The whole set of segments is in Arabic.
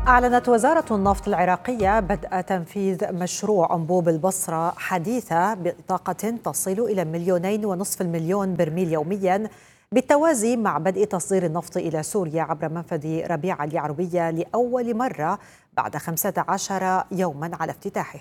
أعلنت وزارة النفط العراقية بدء تنفيذ مشروع أنبوب البصرة حديثة بطاقة تصل إلى 2.5 مليون برميل يومياً، بالتوازي مع بدء تصدير النفط إلى سوريا عبر منفذ ربيعة اليعربية لأول مرة بعد 15 يوماً على افتتاحه.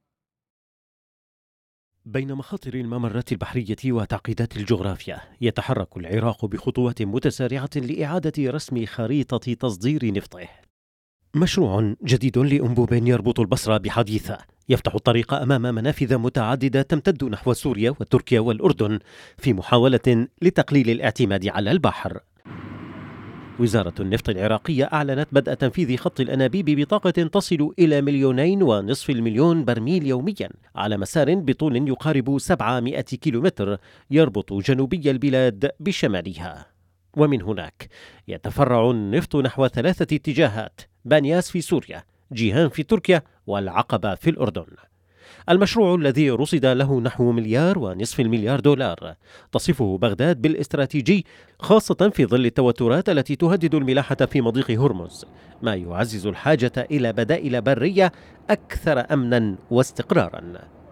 بين مخاطر الممرات البحرية وتعقيدات الجغرافيا، يتحرك العراق بخطوات متسارعة لإعادة رسم خريطة تصدير نفطه. مشروع جديد لأنبوب يربط البصرة بحديثة يفتح الطريق أمام منافذ متعددة تمتد نحو سوريا وتركيا والأردن في محاولة لتقليل الاعتماد على البحر. وزارة النفط العراقية أعلنت بدء تنفيذ خط الأنابيب بطاقة تصل إلى 2.5 مليون برميل يوميا على مسار بطول يقارب 700 كيلومتر يربط جنوبي البلاد بشمالها. ومن هناك يتفرع النفط نحو 3 اتجاهات: بانياس في سوريا، جيهان في تركيا، والعقبة في الأردن. المشروع الذي رصد له نحو 1.5 مليار دولار تصفه بغداد بالاستراتيجي، خاصة في ظل التوترات التي تهدد الملاحة في مضيق هرمز، ما يعزز الحاجة إلى بدائل برية أكثر أمنا واستقرارا.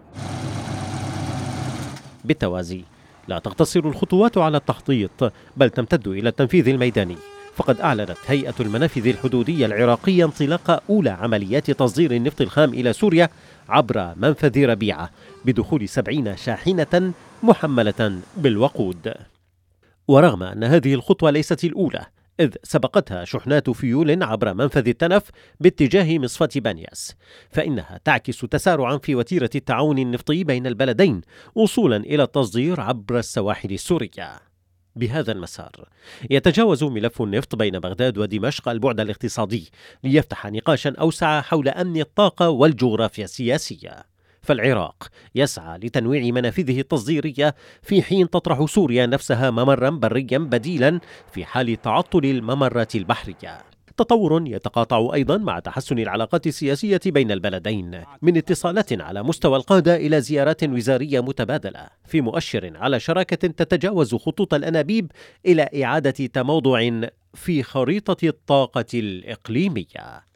بالتوازي لا تقتصر الخطوات على التخطيط، بل تمتد إلى التنفيذ الميداني، فقد أعلنت هيئة المنافذ الحدودية العراقية انطلاق أولى عمليات تصدير النفط الخام إلى سوريا عبر منفذ ربيعة بدخول 70 شاحنة محملة بالوقود. ورغم أن هذه الخطوة ليست الأولى، إذ سبقتها شحنات فيول عبر منفذ التنف باتجاه مصفاة بانياس، فإنها تعكس تسارعا في وتيرة التعاون النفطي بين البلدين وصولا إلى التصدير عبر السواحل السورية. بهذا المسار يتجاوز ملف النفط بين بغداد ودمشق البعد الاقتصادي ليفتح نقاشا أوسع حول أمن الطاقة والجغرافيا السياسية. فالعراق يسعى لتنويع منافذه التصديرية في حين تطرح سوريا نفسها ممرا بريا بديلا في حال تعطل الممرات البحرية. تطور يتقاطع أيضا مع تحسن العلاقات السياسية بين البلدين، من اتصالات على مستوى القادة إلى زيارات وزارية متبادلة، في مؤشر على شراكة تتجاوز خطوط الأنابيب إلى إعادة تموضع في خريطة الطاقة الإقليمية.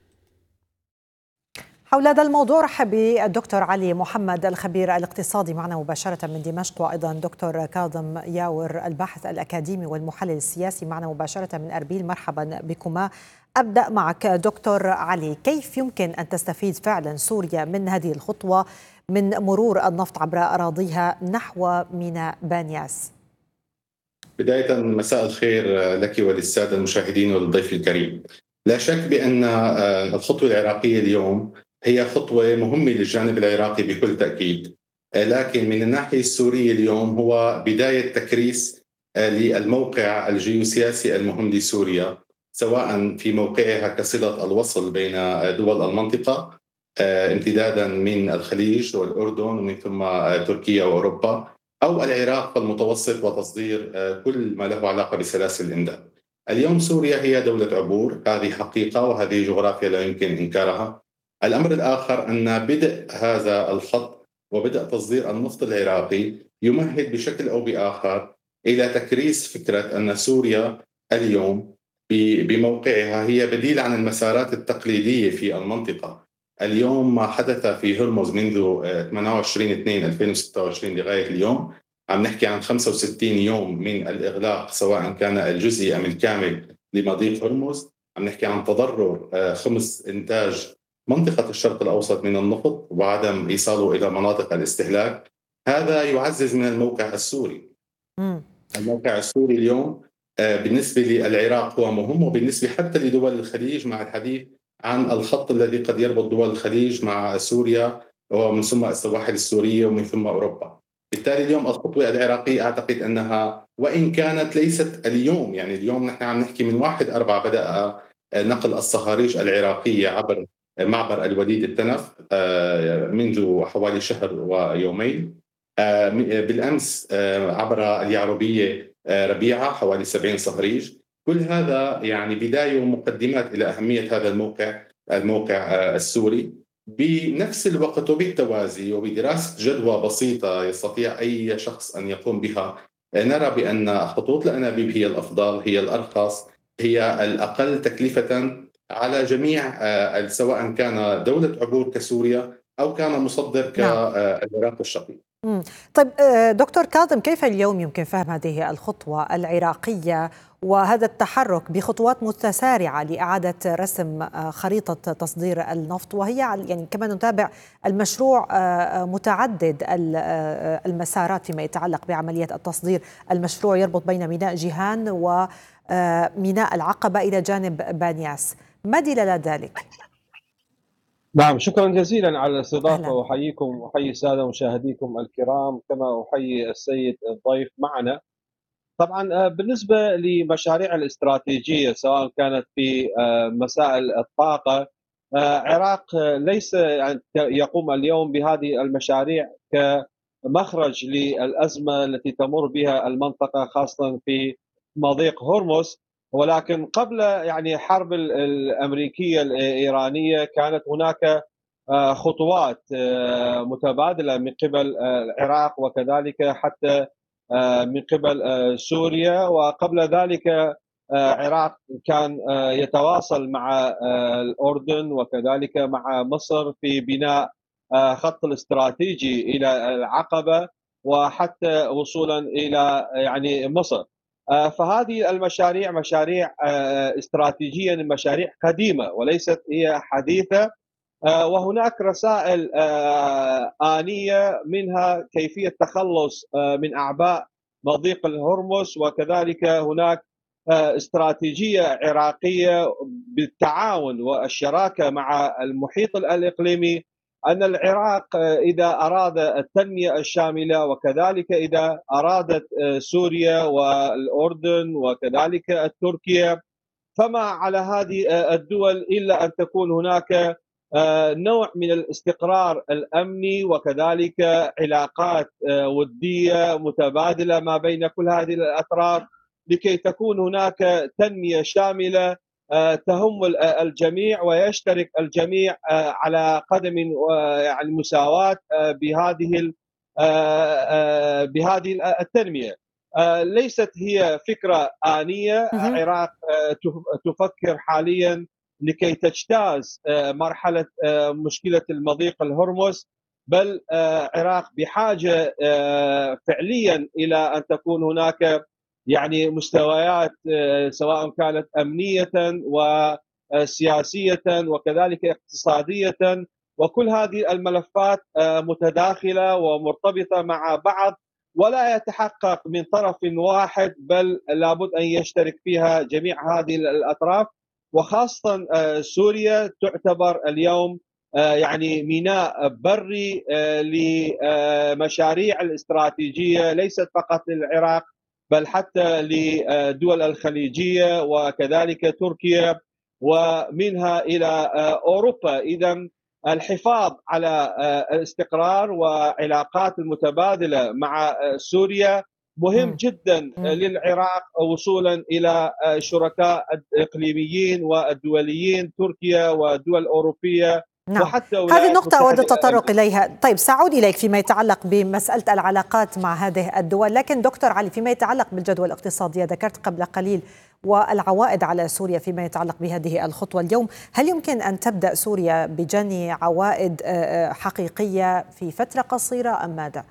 حول هذا الموضوع رحب بالدكتور علي محمد الخبير الاقتصادي معنا مباشرة من دمشق، وأيضا دكتور كاظم ياور الباحث الأكاديمي والمحلل السياسي معنا مباشرة من أربيل. مرحبا بكما. أبدأ معك دكتور علي، كيف يمكن أن تستفيد فعلا سوريا من هذه الخطوة من مرور النفط عبر أراضيها نحو ميناء بانياس؟ بداية مساء الخير لك وللسادة المشاهدين وللضيف الكريم. لا شك بأن الخطوة العراقية اليوم هي خطوة مهمة للجانب العراقي بكل تأكيد، لكن من الناحية السورية اليوم هو بداية تكريس للموقع الجيوسياسي المهم لسوريا، سواء في موقعها كصلة الوصل بين دول المنطقة امتدادا من الخليج والأردن ومن ثم تركيا وأوروبا، أو العراق في المتوسط وتصدير كل ما له علاقة بسلاسل الإمداد. اليوم سوريا هي دولة عبور، هذه حقيقة وهذه جغرافيا لا يمكن إنكارها. الأمر الآخر أن بدء هذا الخط وبدء تصدير النفط العراقي يمهد بشكل أو بآخر إلى تكريس فكرة أن سوريا اليوم بموقعها هي بديل عن المسارات التقليدية في المنطقة. اليوم ما حدث في هرمز منذ 28/2/2026 لغاية اليوم، عم نحكي عن 65 يوم من الإغلاق سواء كان الجزئي أم الكامل لمضيق هرمز. عم نحكي عن تضرر خمس إنتاج منطقة الشرق الأوسط من النفط وعدم إيصاله إلى مناطق الاستهلاك. هذا يعزز من الموقع السوري. الموقع السوري اليوم بالنسبة للعراق هو مهم، وبالنسبة حتى لدول الخليج مع الحديث عن الخط الذي قد يربط دول الخليج مع سوريا ومن ثم السواحل السورية ومن ثم أوروبا. بالتالي اليوم الخطوة العراقية أعتقد أنها وإن كانت ليست اليوم، يعني اليوم نحن عم نحكي من 1/4 بدأ نقل الصهاريج العراقية عبر معبر الوليد التنف منذ حوالي شهر ويومين. بالأمس عبر اليعربية ربيعة حوالي 70 صهريج. كل هذا يعني بداية ومقدمات إلى أهمية هذا الموقع السوري. بنفس الوقت وبالتوازي وبدراسة جدوى بسيطة يستطيع أي شخص أن يقوم بها، نرى بأن خطوط الأنابيب هي الأفضل، هي الأرخص، هي الأقل تكلفة على جميع سواء كان دولة عبور كسوريا أو كان مصدر نعم. كالعراق الشقيق. طيب دكتور كاظم، كيف اليوم يمكن فهم هذه الخطوة العراقية وهذا التحرك بخطوات متسارعة لإعادة رسم خريطة تصدير النفط، وهي يعني كما نتابع المشروع متعدد المسارات فيما يتعلق بعملية التصدير. المشروع يربط بين ميناء جيهان وميناء العقبة إلى جانب بانياس. ما دلالة ذلك؟ نعم، شكرا جزيلا على الاستضافة، أهلا. وأحييكم وأحيي السادة مشاهديكم الكرام، كما أحيي السيد الضيف معنا. طبعا بالنسبة لمشاريع الاستراتيجية سواء كانت في مسائل الطاقة، العراق ليس يعني يقوم اليوم بهذه المشاريع كمخرج للأزمة التي تمر بها المنطقة خاصة في مضيق هرمز، ولكن قبل يعني حرب الأمريكية الإيرانية كانت هناك خطوات متبادلة من قبل العراق وكذلك حتى من قبل سوريا، وقبل ذلك العراق كان يتواصل مع الأردن وكذلك مع مصر في بناء خط الاستراتيجي إلى العقبة وحتى وصولا إلى يعني مصر. فهذه المشاريع مشاريع استراتيجية، مشاريع قديمة وليست هي حديثة، وهناك رسائل آنية منها كيفية التخلص من أعباء مضيق الهرمز، وكذلك هناك استراتيجية عراقية بالتعاون والشراكة مع المحيط الإقليمي، أن العراق إذا أراد التنمية الشاملة وكذلك إذا أرادت سوريا والأردن وكذلك تركيا، فما على هذه الدول إلا أن تكون هناك نوع من الاستقرار الأمني وكذلك علاقات ودية متبادلة ما بين كل هذه الأطراف، لكي تكون هناك تنمية شاملة تهم الجميع ويشترك الجميع على قدم يعني مساواة بهذه التنمية. ليست هي فكرة آنية. العراق تفكر حاليا لكي تجتاز مرحلة مشكلة المضيق الهرمز، بل العراق بحاجة فعليا إلى أن تكون هناك يعني مستويات سواء كانت أمنية وسياسية وكذلك اقتصادية، وكل هذه الملفات متداخلة ومرتبطة مع بعض ولا يتحقق من طرف واحد، بل لابد أن يشترك فيها جميع هذه الأطراف، وخاصة سوريا تعتبر اليوم يعني ميناء بري لمشاريع الاستراتيجية ليست فقط للعراق بل حتى لدول الخليجية وكذلك تركيا ومنها إلى أوروبا. إذن الحفاظ على الاستقرار وعلاقات المتبادلة مع سوريا مهم جدا للعراق وصولا إلى الشركاء الإقليميين والدوليين تركيا والدول الأوروبية. نعم، هذه النقطة أود التطرق إليها. طيب سأعود إليك فيما يتعلق بمسألة العلاقات مع هذه الدول، لكن دكتور علي فيما يتعلق بالجدوى الاقتصادية ذكرت قبل قليل والعوائد على سوريا فيما يتعلق بهذه الخطوة اليوم، هل يمكن أن تبدأ سوريا بجني عوائد حقيقية في فترة قصيرة أم ماذا؟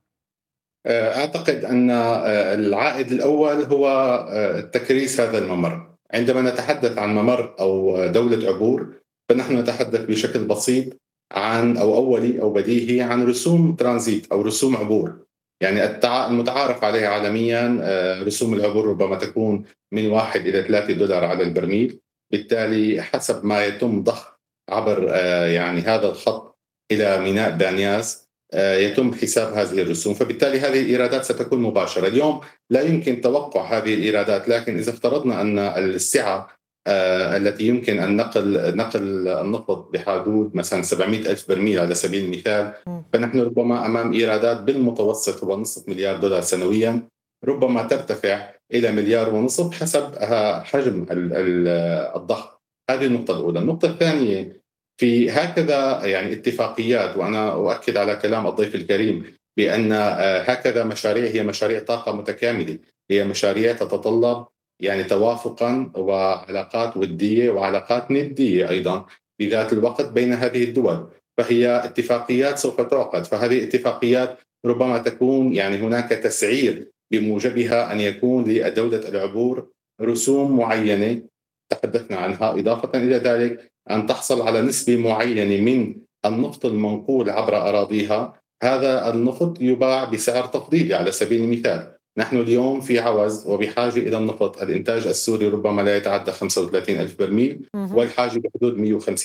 أعتقد أن العائد الأول هو تكريس هذا الممر. عندما نتحدث عن ممر أو دولة عبور فنحن نتحدث بشكل بسيط عن أو أولي أو بديهي عن رسوم ترانزيت أو رسوم عبور. يعني المتعارف عليها عالميا رسوم العبور ربما تكون من 1 إلى 3 دولار على البرميل، بالتالي حسب ما يتم ضخ عبر يعني هذا الخط إلى ميناء بانياس يتم حساب هذه الرسوم، فبالتالي هذه الإيرادات ستكون مباشرة. اليوم لا يمكن توقع هذه الإيرادات، لكن إذا افترضنا أن السعة التي يمكن أن نقل النفط بحدود مثلا 700 ألف برميل على سبيل المثال، فنحن ربما أمام إيرادات بالمتوسط هو نصف مليار دولار سنويا، ربما ترتفع إلى 1.5 مليار حسب حجم الضخ. هذه النقطة الأولى. النقطة الثانية، في هكذا يعني اتفاقيات، وأنا أؤكد على كلام الضيف الكريم بأن هكذا مشاريع هي مشاريع طاقة متكاملة، هي مشاريع تتطلب يعني توافقا وعلاقات ودية وعلاقات ندية أيضا بذات الوقت بين هذه الدول. فهي اتفاقيات سوف تعقد، فهذه الاتفاقيات ربما تكون يعني هناك تسعير بموجبها أن يكون لدولة العبور رسوم معينة تحدثنا عنها، إضافة إلى ذلك أن تحصل على نسبة معينة من النفط المنقول عبر أراضيها. هذا النفط يباع بسعر تفضيلي على سبيل المثال. نحن اليوم في عوز وبحاجة إلى النفط، الإنتاج السوري ربما لا يتعدى 35,000 برميل والحاجة بحدود 150